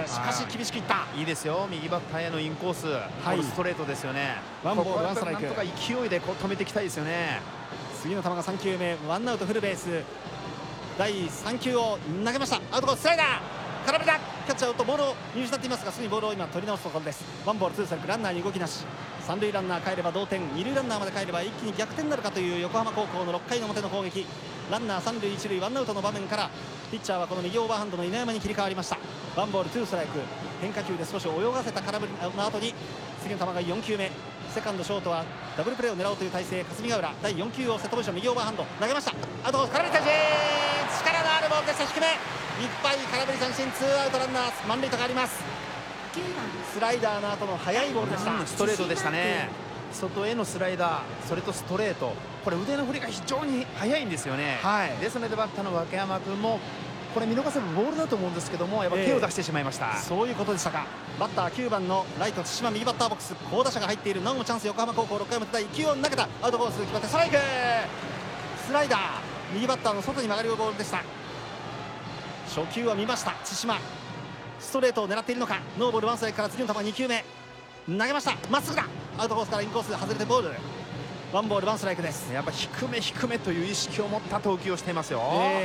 しかし厳しくいった。 いいですよ、右バッターへのインコース、はい、ストレートですよね。 ワンボールワンストライク。 なんとか勢いでこう止めていきたいですよね。 次の球が3球目、ワンアウトフルベース。第3球を投げました。アウトコーススライダー空振りだ。キャッチャーとボールを見失っていますが、すぐにボールを今取り直すところです。ワンボールツーストライク、ランナーに動きなし。三塁ランナー帰れば同点、二塁ランナーまで帰れば一気に逆転になるかという横浜高校の6回の表の攻撃。ランナー三塁一塁ワンアウトの場面からピッチャーはこの右オーバーハンドの稲山に切り替わりました。ワンボールツーストライク、変化球で少し泳がせた空振りの後に次の球が4球目。セカンドショートはダブルプレーを狙おうという体勢。霞ヶ浦第4球をセットポジション右オーバーハンド投げました。アウトコース空振り三振、力のあるボールでした。低めいっぱい空振り三振、ツーアウトランナー満塁と変わります。スライダーの後の速いボールでした。 ストレートでしたね。外へのスライダー、それとストレート、これ腕の振りが非常に速いんですよね、はい、ですのでバッターの脇山君もこれ見逃せばボールだと思うんですけども、やっぱ手を出してしまいました、 そういうことでしたか。バッター9番のライト千島、右バッターボックス、好打者が入っている。なおもチャンス、横浜高校6回表第1球を投げた。アウトコース決まってストライク、スライダー右バッターの外に曲がるボールでした。初球は見ました千島、ストレートを狙っているのか。ノーボールワンストライクから次の球2球目投げました。まっすぐだ。アウトコースからインコース外れてボール。ワンボールワンストライクです。 やっぱ低め低めという意識を持った投球をしていますよ、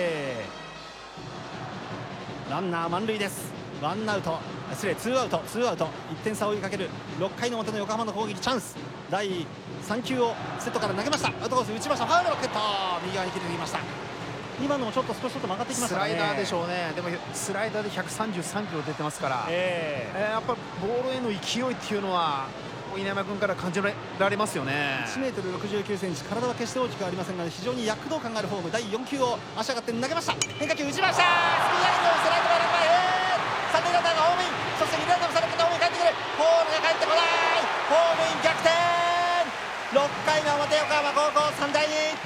ランナー満塁です。ワンアウト、失礼、ツーアウト1点差を追いかける6回の表の横浜の攻撃。チャンス、第3球をセットから投げました。アウトコース打ちました。ファウルロケット、右側に切れていました。今のもちょっと少し曲がってきましたね。 スライダーでしょうね。でもスライダーで133キロ出てますから、やっぱボールへの勢いっていうのは稲山君から感じられますよね。 1メートル69センチ、体は決して大きくありませんが非常に躍動感があるフォーム。第4球を足上がって投げました。変化球打ちました。スピードストライクバランバイ、三塁ランナーがホームイン、そして二塁ランナーもさらけてホームに帰ってくる。ホームが帰ってこない。ホームイン逆転。6回の表、横浜高校3対2。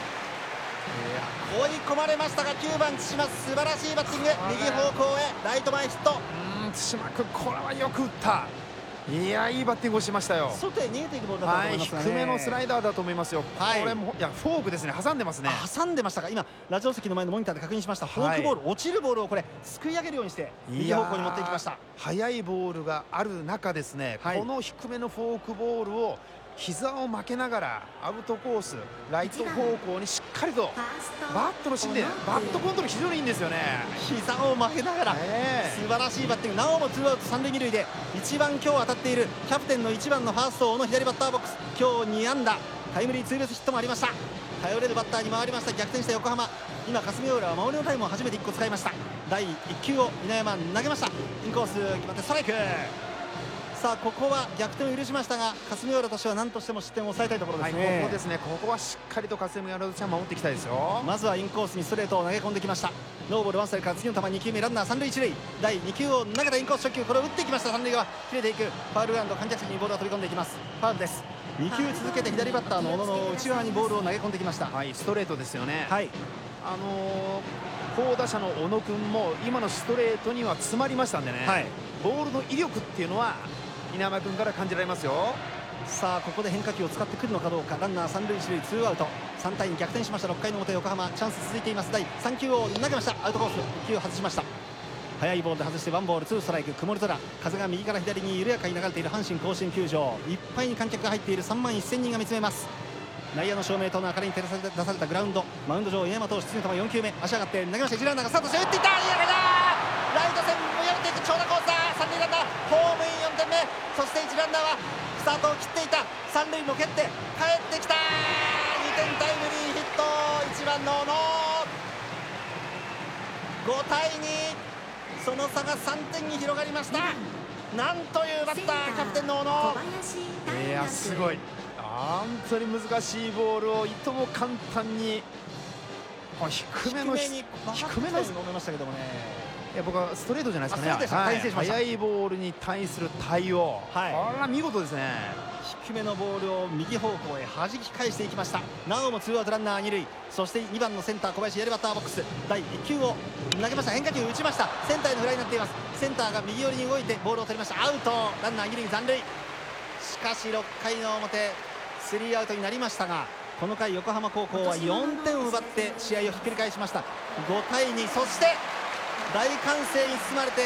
追い込まれましたが9番千島、素晴らしいバッティング、右方向へライト前ヒット。 千島君、これはよく打った。いや、いいバッティングをしましたよ。 外へ逃げていくボールだと思いますが、 低めのスライダーだと思いますよ、これもいやフォークですね、挟んでますね。 挟んでましたが、今ラジオ席の前のモニターで確認しました。フォークボール、落ちるボールをこれすくい上げるようにして右方向に持っていきました。 速いボールがある中ですね、この低めのフォークボールを膝を曲げながらアウトコースライト方向にしっかりとバットの芯でバットコントロール非常にいいんですよね。 膝を曲げながら、素晴らしいバッティング。なおもツーアウト三塁二塁で一番今日当たっているキャプテンの1番のファースト小野、左バッターボックス、今日2安打、タイムリーツーベースヒットもありました。頼れるバッターに回りました。逆転した横浜、今霞ヶ浦は守りのタイムを初めて1個使いました。第1球を稲山投げました。インコース決まってストライク。さあここは逆転を許しましたが、霞ヶ浦としては何としても失点を抑えたいところですね。 ここですね、ここはしっかりと霞ヶ浦としては守っていきたいですよ。 まずはインコースにストレートを投げ込んできました。ノーボールワンストライクから次の球2球目、ランナー三塁一塁、第2球を投げたインコース初球、これを打っていきました。三塁側切れていく、ファウルグラウンド、観客席にボールが飛び込んでいきます。ファウルです。2球続けて左バッターの小野の内側にボールを投げ込んできました。 ストレートですよね。 はい、 好打者の小野君も今のストレートには詰まりましたんでね、ボールの威力っていうのは稲山君から感じられますよ。 さあここで変化球を使ってくるのかどうか。ランナー三塁一塁、ツーアウト、3対2逆転しました。6回の表、横浜チャンス続いています。第3球を投げました。アウトコース1球外しました。速いボールで外してワンボールツーストライク。曇り空、風が右から左に緩やかに流れている阪神甲子園球場、いっぱいに観客が入っている3万1000人が見つめます。内野の照明灯の明かりに照らされ出されたグラウンド、マウンド上、稲山投手、次の球4球目、足上がって投げました。一塁ランナーがスタートして打っていった。いい当たりだ。ライト線を破っていく長打コースだ。三塁ランナーホームイン4点目。そして一塁ランナーはスタートを切っていた。三塁も蹴って帰ってきた。2点タイムリーヒット、1番の小野。5対2、その差が3点に広がりました。なんというバッター、キャプテンの小野。 いや、すごい、本当に難しいボールをいとも簡単に低めの低めに飲めましたけどもね。 いや、僕はストレートじゃないですかね。速いボールに対する対応、これは見事ですね。 低めのボールを右方向へ弾き返していきました。なおもツーアウトランナー二塁、そして2番のセンター小林、左バッターボックス、第1球を投げました。変化球打ちました。センターへのフライになっています。センターが右寄りに動いてボールを取りました。アウト、ランナー二塁残塁。しかし6回の表スリーアウトになりましたが、この回横浜高校は4点を奪って試合をひっくり返しました。5対2、そして大歓声に包まれて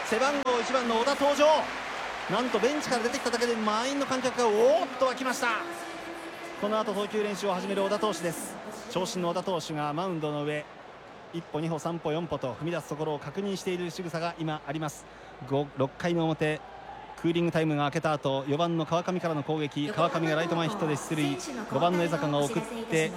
背番号1番の小田登場。なんとベンチから出てきただけで満員の観客がおーっと沸きました。この後投球練習を始める小田投手です。長身の小田投手がマウンドの上、1歩2歩3歩4歩と踏み出すところを確認している仕草が今あります。6回の表、クーリングタイムが明けた後、4番の川上からの攻撃、川上がライト前ヒットで出塁、5番の江坂が送って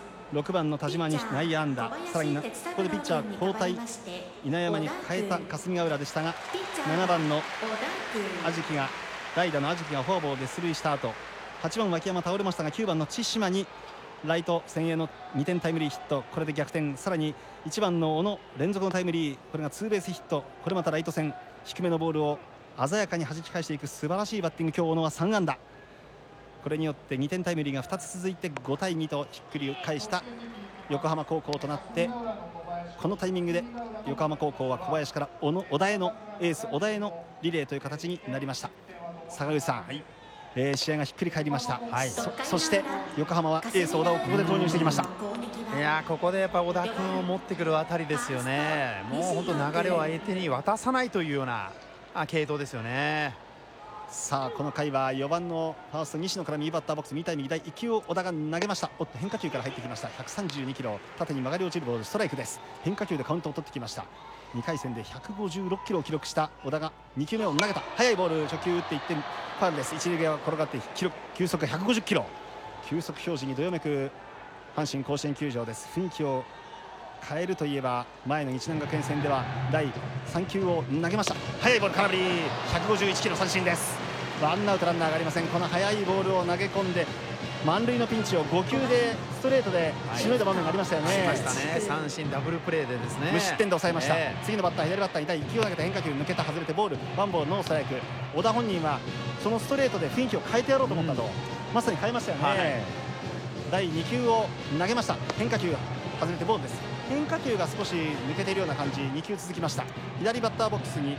6番の田島に内野安打、さらにここでピッチャー交代、稲山に変えた霞ヶ浦でしたが、7番の安食が代打の安食がフォアボールで出塁した後、8番脇山倒れましたが9番の千島にライト先鋭の2点タイムリーヒット、これで逆転。さらに1番の小野連続のタイムリー、これがツーベースヒット、これまたライト線低めのボールを鮮やかに弾き返していく素晴らしいバッティング。今日小野は3安打、これによって2点タイムリーが2つ続いて5対2とひっくり返した横浜高校となって、このタイミングで横浜高校は小林から小田へのエース小田へのリレーという形になりました。坂口さん、試合がひっくり返りました、そして横浜はエース小田をここで投入してきました。 いやここでやっぱ小田君を持ってくるあたりですよね。もう本当流れを相手に渡さないというような系統ですよね。 さあこの回は4番のファースト西野から右バッターボックス右対右、第1球を小田が投げました。おっと変化球から入ってきました。132キロ、縦に曲がり落ちるボール、ストライクです。変化球でカウントを取ってきました。2回戦で156キロを記録した小田が2球目を投げた。速いボール初球打っていってファウルです。一塁側転がって球速150キロ、球速表示にどよめく阪神甲子園球場です。雰囲気を変えるといえば前の日南学園戦では第3球を投げました。速いボール空振り、151キロ三振です。ワンアウトランナーがありません。この速いボールを投げ込んで満塁のピンチを5球でストレートでしのいだ場面がありましたよね。 しましたね。三振ダブルプレーでですね、 無失点で抑えました、次のバッター左バッターに第1球を投げた変化球抜けた、外れてボール、ワンボールノーストライク。小田本人はそのストレートで雰囲気を変えてやろうと思ったと、まさに変えましたよね、第2球を投げました。変化球が外れてボールです。変化球が少し抜けているような感じ、2球続きました。左バッターボックスに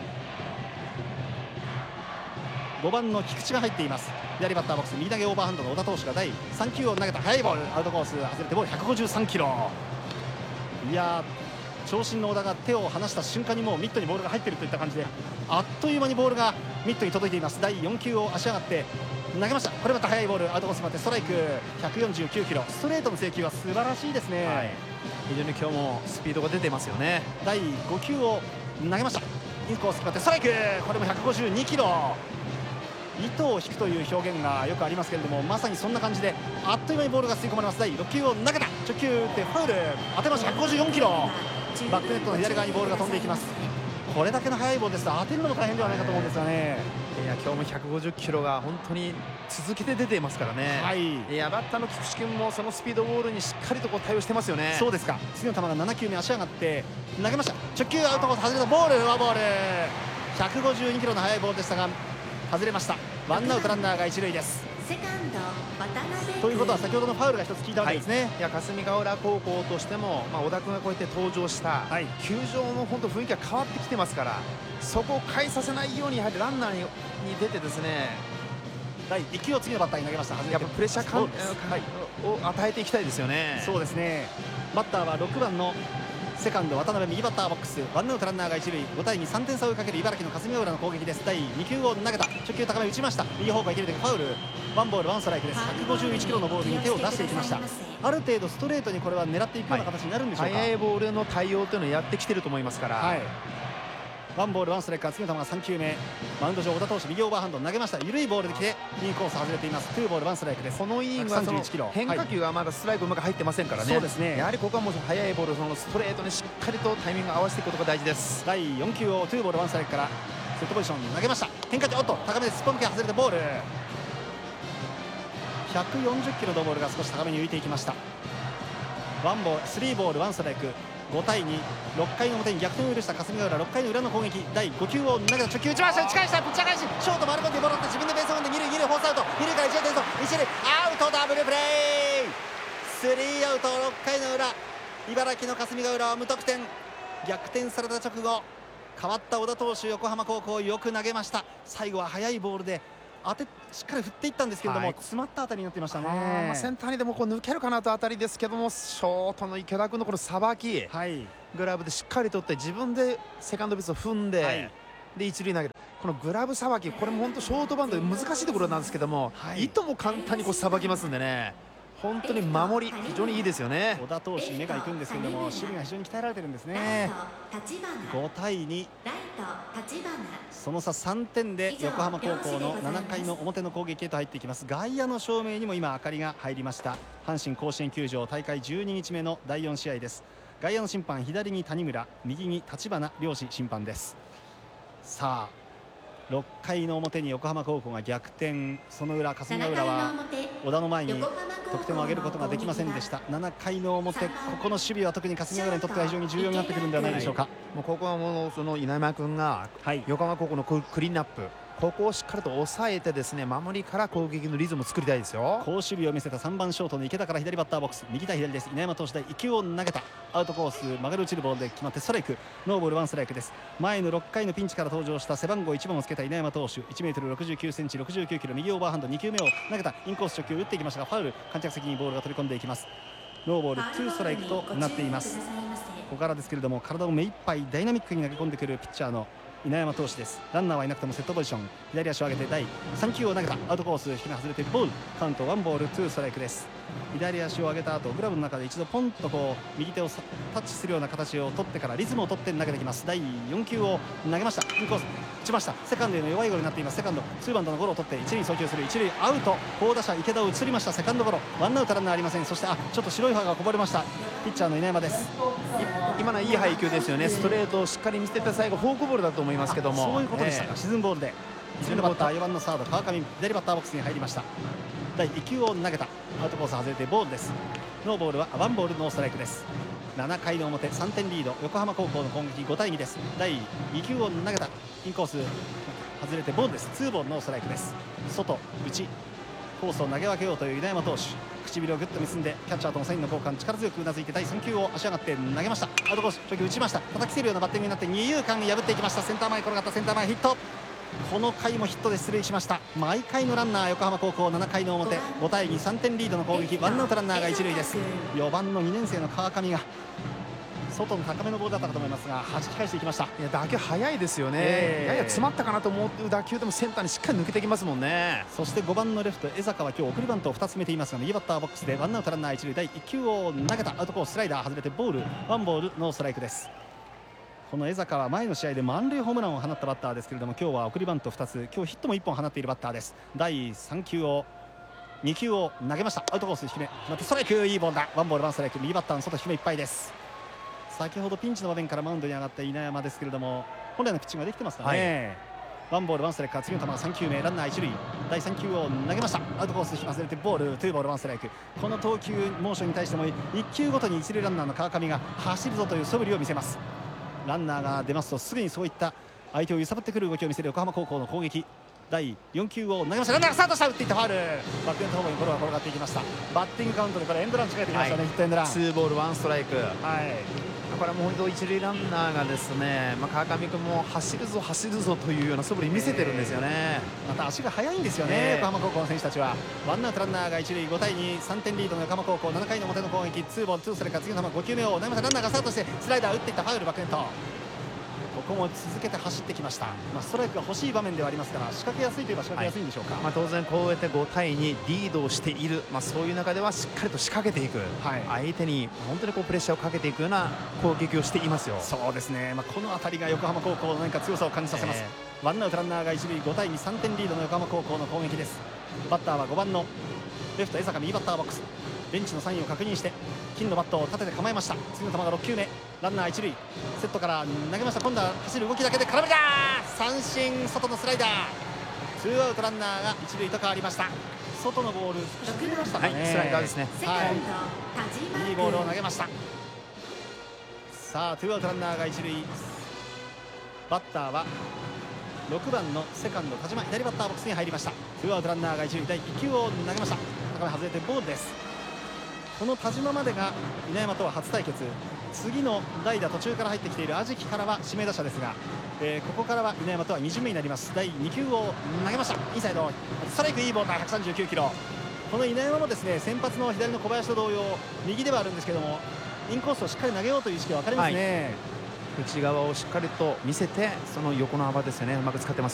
5番の菊池が入っています。左バッターボックス右投げオーバーハンドの小田投手が第3球を投げた。速いボールアウトコース外れてボール、153キロ。いや長身の小田が手を離した瞬間にもうミットにボールが入っているといった感じで、あっという間にボールがミットに届いています。第4球を足上がって投げました。これまた速いボールアウトコースまでストライク、149キロ。ストレートの制球は素晴らしいですね、 非常に今日もスピードが出てますよね。 第5球を投げました。インコース決まってストライク、これも152キロ。糸を引くという表現がよくありますけれども、まさにそんな感じであっという間にボールが吸い込まれます。第6球を投げた、直球打ってファウル、当てました。154キロ、バックネットの左側にボールが飛んでいきます。これだけの速いボールですと当てるのも大変ではないかと思うんですがね。 いや今日も150キロが本当に続けて出ていますからね、いやバッターの菊池君もそのスピードボールにしっかりと対応してますよね。 そうですか。次の球が7球目足上がって投げました。直球アウトコース外れたボール、フォアボール、152キロの速いボールでしたが外れました。ワンアウトランナーが一塁です。ということは先ほどのファウルが一つ効いたわけですね、 いや霞ヶ浦高校としても、小田君がこうやって登場した、球場の本当雰囲気が変わってきてますから、そこを変えさせないようにやはりランナーに出てですね、 第1球を次のバッターに投げました。 やっぱプレッシャー感を与えていきたいですよね。 そうですね。バッターは6番のセカンド渡辺、右バッターボックス、ワンアウトランナーが一塁、5対2、3点差を追いかける茨城の霞ヶ浦の攻撃です。第2球を投げた、直球高め打ちました。右方向へ切れてファウル、ワンボールワンストライクです。151キロのボールに手を出していきました。ある程度ストレートにこれは狙っていくような形になるんでしょうか。 速いボールの対応というのをやってきてると思いますから、 ワンボールワンストライクから次の球が3球目、マウンド上小田投手右オーバーハンド投げました。緩いボールで来てインコース外れています。ツーボールワンストライクです。 このイニングはその変化球がまだストライクうまく入ってませんからね、そうですね、やはりここはもう速いボール、そのストレートにしっかりとタイミングを合わせていくことが大事です。 第4球をツーボールワンストライクからセットポジションに投げました。変化球、おっと高めです。ポンケ外れてボール、140キロのボールが少し高めに浮いていきました。ワンボールスリーボールワンストライク、5対2、6回の表に逆転を許した霞ヶ浦、6回の裏の攻撃、第5球を投げた、直球打ちました。打ち返した、ピッチャー返し、ショート丸込んでボールを打って自分でベースを踏んで二塁フォースアウト、二塁から一塁転送、一塁アウト、ダブルプレー、スリーアウト。6回の裏、茨城の霞ヶ浦は無得点。逆転された直後、代わった小田投手、横浜高校よく投げました。最後は速いボールでしっかり振っていったんですけれども、詰まった当たりになっていましたね。 センターにでもこう抜けるかなと当たりですけども、ショートの池田君のこのさばき、グラブでしっかり取って自分でセカンドベースを踏んで、 で一塁投げる。このグラブさばき、これも本当ショートバウンドで難しいところなんですけども、いとも簡単にさばきますんでね、本当に守り非常にいいですよね。 小田投手に目が行くんですけれども、守備が非常に鍛えられてるんですね。5対2、その差3点で横浜高校の7回の表の攻撃へと入っていきます。外野の照明にも今明かりが入りました。阪神甲子園球場大会12日目の第4試合です。外野の審判、左に谷村、右に立花両審判です。さあ6回の表に横浜高校が逆転。その裏、霞ヶ浦は小田の前に得点を挙げることができませんでした。7回の表、ここの守備は特に霞ヶ浦にとっては非常に重要になってくるんではないでしょうか。 もうここはもうその稲山君が横浜高校のクリーンアップ、ここをしっかりと抑えてですね、守りから攻撃のリズムを作りたいですよ。 好守備を見せた3番ショートの池田から左バッターボックス、右対左です。稲山投手対1球を投げた、アウトコース曲がる落ちるボールで決まってストライク、ノーボール1ストライクです。前の6回のピンチから登場した背番号1番をつけた稲山投手、 1m69cm 69キロ、右オーバーハンド、2球目を投げた、インコース直球を打っていきましたがファウル、観客席にボールが飛び込んでいきます。ノーボール2ストライクとなっています。ここからですけれども、体を目いっぱいダイナミックに投げ込んでくるピッチャーの稲山投手です。ランナーはいなくてもセットポジション、左足を上げて第3球を投げた、アウトコース低め外れてボール、カウント1ボール2ストライクです。左足を上げた後、グラブの中で一度ポンとこう右手をタッチするような形を取ってからリズムを取って投げてきます。第4球を投げました。インコース打ちました。セカンドへの弱いゴロになっています。セカンドツーバウンドのゴロを取って一塁に送球する、一塁アウト、好打者池田を移りました。セカンドゴロ、ワンアウトランナーありません。そしてちょっと白い歯がこぼれました。ピッチャーの稲山です。 今のいい配球ですよね。ストレートをしっかり見せてた最後フォークボールだと思いますけども、 そういうことでしたか。沈むボールで一塁のバッター4番のサード川上、左バッターボックスに入りました。第1球を投げた、アウトコース外れてボールです。ノーボールはワンボールノーストライクです。7回の表3点リード、横浜高校の攻撃5対2です。第2球を投げた、インコース外れてボールです。2ボールノーストライクです。外内コースを投げ分けようという稲山投手、唇をぐっと結んでキャッチャーとのサインの交換、力強くうなずいて第3球を足上がって投げました。アウトコース初球打ちました。叩きつけるようなバッティングになって二遊間破っていきました。センター前転がった、センター前ヒット。この回もヒットで出塁しました。毎回のランナー横浜高校、7回の表5対2、3点リードの攻撃、ワンアウトランナーが一塁です。4番の2年生の川上が外の高めのボールだったかと思いますが弾き返していきました。 いや打球速いですよね、やや詰まったかなと思う打球でもセンターにしっかり抜けてきますもんね。 そして5番のレフト江坂は今日送りバントを2つ決めていますが、右バッターボックスでワンアウトランナー一塁、第1球を投げた、アウトコーススライダー外れてボール、ワンボールノーストライクです。この江坂は前の試合で満塁ホームランを放ったバッターですけれども、今日は送りバント2つ、今日ヒットも1本放っているバッターです。第3球を2球を投げました。アウトコース低めまたストライク、いいボールだ、ワンボールワンストライク。右バッターの外低めいっぱいです。先ほどピンチの場面からマウンドに上がった稲山ですけれども、本来のピッチングができてますからね、ワンボールワンストライクから次の球が3球目、ランナー一塁、第3球を投げました。アウトコース外れてボール、ツーボールワンストライク。この投球モーションに対しても1球ごとに一塁ランナーの川上が走るぞという素振りを見せます。ランナーが出ますとすぐにそういった相手を揺さぶってくる動きを見せる横浜高校の攻撃。第4球を投げました。ランナーがスタートした、打っていったファウル、バックエンド方向にゴロが転がっていきました。バッティングカウントでこれエンドラン近いてきましたね、ヒットエンドラン、 ツーボールワンストライク。 はいこれはもう本当一塁ランナーがですね、川上君も走るぞ走るぞというような素振り見せてるんですよね。 また足が速いんですよね、横浜高校の選手たちは。ワンアウトランナーが一塁、5対2、3点リードの横浜高校、7回の表の攻撃、ツーボールツーストライクから次の球5球目を投げました。ランナーがスタートしてスライダー打っていった、ファウル、バックネット。ここも続けて走ってきました。ストライクが欲しい場面ではありますから、仕掛けやすいといえば仕掛けやすいんでしょうか。 当然こうやって5対2リードをしている、そういう中ではしっかりと仕掛けていく、相手に本当にプレッシャーをかけていくような攻撃をしていますよ。 そうですね、この辺りが横浜高校の何か強さを感じさせます。ワンアウトランナーが一塁、5対2、3点リードの横浜高校の攻撃です。バッターは5番のレフト江坂、右バッターボックス、ベンチのサインを確認して金のバットを立てて構えました。次の球が6球目、ランナー一塁、セットから投げました。今度は走る動きだけで空振りだ、三振、外のスライダー、ツーアウトランナーが一塁と変わりました。外のボール少し振りましたかね、 スライダーですね、 いいボールを投げました。さあツーアウトランナーが一塁、バッターは6番のセカンド田島、左バッターボックスに入りました。ツーアウトランナーが一塁、第1球を投げました。高め外れてボールです。この田島までが稲山とは初対決。次の代打途中から入ってきている安食からは指名打者ですが、ここからは稲山とは2巡目になります。第2球を投げました。インサイドストライク、いいボールだ、139キロ。この稲山もですね、先発の左の小林と同様右ではあるんですけども、インコースをしっかり投げようという意識は分かりますね。 内側をしっかりと見せてその横の幅ですよねうまく使ってます。